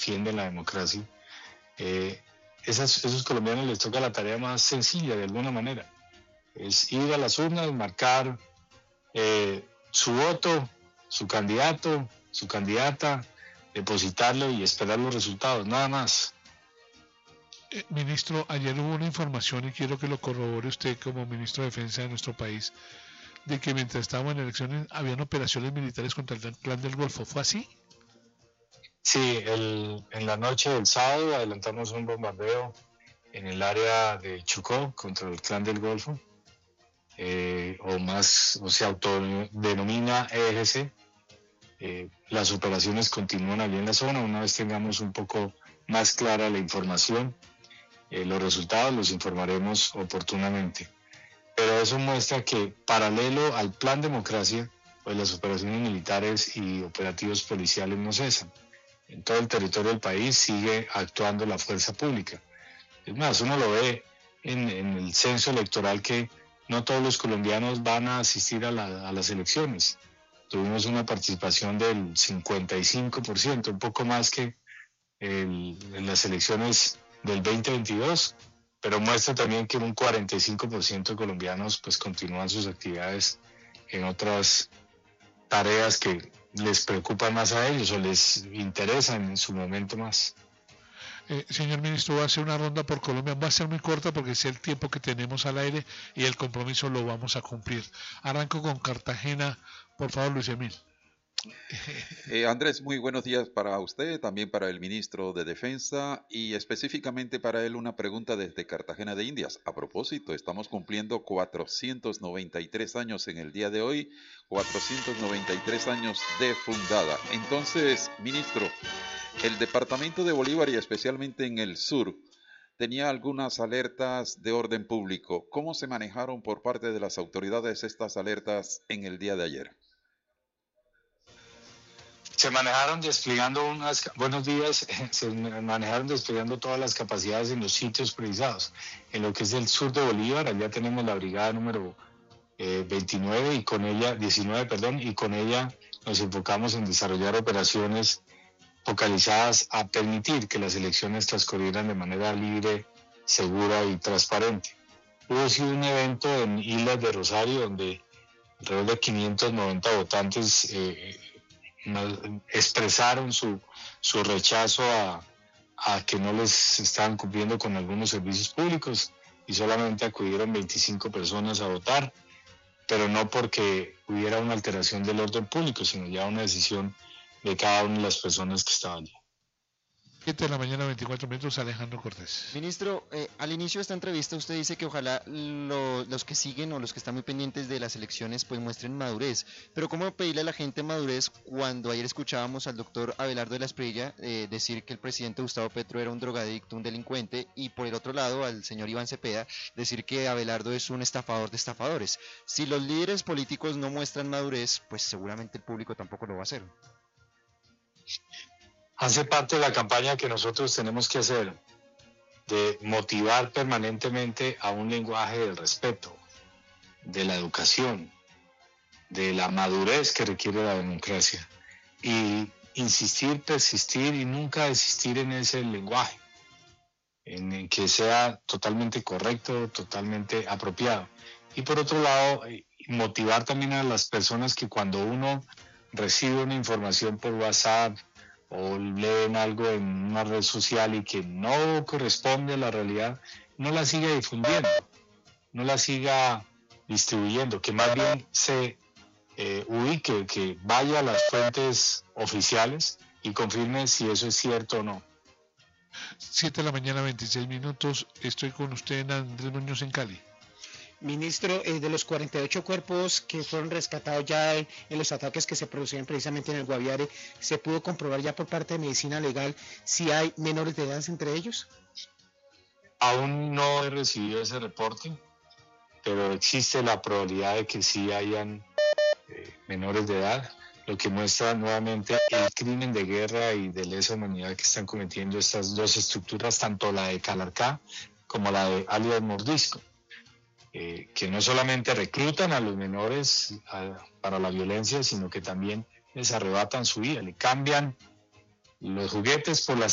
defienden la democracia, esos colombianos les toca la tarea más sencilla de alguna manera, es ir a las urnas, marcar su voto, su candidato, su candidata, depositarlo y esperar los resultados, nada más. Ministro, ayer hubo una información y quiero que lo corrobore usted como ministro de Defensa de nuestro país, de que mientras estábamos en elecciones habían operaciones militares contra el Clan del Golfo. ¿Fue así? Sí, en la noche del sábado adelantamos un bombardeo en el área de Chocó contra el Clan del Golfo, o se autodenomina EGC. Las operaciones continúan allí en la zona. Una vez tengamos un poco más clara la información, los resultados los informaremos oportunamente. Pero eso muestra que paralelo al plan democracia, pues las operaciones militares y operativos policiales no cesan. En todo el territorio del país sigue actuando la fuerza pública. Es más, uno lo ve en el censo electoral que no todos los colombianos van a asistir a las elecciones. Tuvimos una participación del 55%, un poco más que en las elecciones del 2022, pero muestra también que un 45% de colombianos pues continúan sus actividades en otras tareas que les preocupan más a ellos o les interesan en su momento más. Señor ministro, va a hacer una ronda por Colombia, va a ser muy corta porque es el tiempo que tenemos al aire y el compromiso lo vamos a cumplir. Arranco con Cartagena, por favor, Luis Emil. Andrés, muy buenos días para usted, también para el ministro de Defensa y específicamente para él una pregunta desde Cartagena de Indias. A propósito, estamos cumpliendo 493 años en el día de hoy, 493 años de fundada. Entonces, ministro, el departamento de Bolívar y especialmente en el sur tenía algunas alertas de orden público. ¿Cómo se manejaron por parte de las autoridades estas alertas en el día de ayer? Se manejaron desplegando se manejaron desplegando todas las capacidades en los sitios priorizados. En lo que es el sur de Bolívar, allá tenemos la brigada número 19 y con ella nos enfocamos en desarrollar operaciones focalizadas a permitir que las elecciones transcurrieran de manera libre, segura y transparente. Hubo sí un evento en Islas de Rosario donde alrededor de 590 votantes expresaron su rechazo a que no les estaban cumpliendo con algunos servicios públicos y solamente acudieron 25 personas a votar, pero no porque hubiera una alteración del orden público, sino ya una decisión de cada una de las personas que estaban allí. 7 de la mañana, 24 minutos, Alejandro Cortés. Ministro, al inicio de esta entrevista usted dice que ojalá los que siguen o los que están muy pendientes de las elecciones pues muestren madurez, pero ¿cómo pedirle a la gente madurez cuando ayer escuchábamos al doctor Abelardo de la Espriella decir que el presidente Gustavo Petro era un drogadicto, un delincuente, y por el otro lado al señor Iván Cepeda decir que Abelardo es un estafador de estafadores? Si los líderes políticos no muestran madurez, pues seguramente el público tampoco lo va a hacer. Hace parte de la campaña que nosotros tenemos que hacer, de motivar permanentemente a un lenguaje del respeto, de la educación, de la madurez que requiere la democracia, y insistir, persistir y nunca desistir en ese lenguaje, en que sea totalmente correcto, totalmente apropiado. Y por otro lado, motivar también a las personas que cuando uno recibe una información por WhatsApp, o leen algo en una red social y que no corresponde a la realidad, no la siga difundiendo, no la siga distribuyendo, que más bien se ubique, que vaya a las fuentes oficiales y confirme si eso es cierto o no. 7 de la mañana, 26 minutos, estoy con usted en Andrés Muñoz en Cali. Ministro, de los 48 cuerpos que fueron rescatados ya en los ataques que se producían precisamente en el Guaviare, ¿se pudo comprobar ya por parte de Medicina Legal si hay menores de edad entre ellos? Aún no he recibido ese reporte, pero existe la probabilidad de que sí hayan menores de edad, lo que muestra nuevamente el crimen de guerra y de lesa humanidad que están cometiendo estas dos estructuras, tanto la de Calarcá como la de alias Mordisco. Que no solamente reclutan a los menores para la violencia, sino que también les arrebatan su vida, le cambian los juguetes por las